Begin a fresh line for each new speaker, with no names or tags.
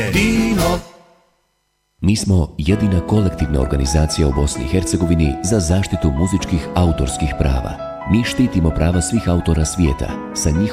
Dino.
Mi smo jedina kolektivna organizacija u Bosni i Hercegovini za zaštitu muzičkih autorskih prava. Mi štitimo prava svih autora svijeta sa njihovim